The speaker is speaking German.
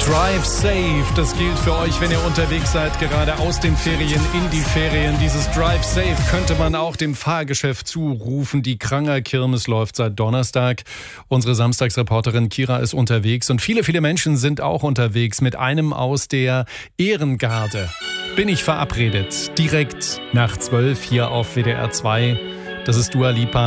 Drive Safe, das gilt für euch, wenn ihr unterwegs seid, gerade aus den Ferien in die Ferien. Dieses Drive Safe könnte man auch dem Fahrgeschäft zurufen. Die Kranger-Kirmes läuft seit Donnerstag. Unsere Samstagsreporterin Kira ist unterwegs und viele, viele Menschen sind auch unterwegs. Mit einem aus der Ehrengarde bin ich verabredet, direkt nach 12 hier auf WDR 2. Das ist Dua Lipa.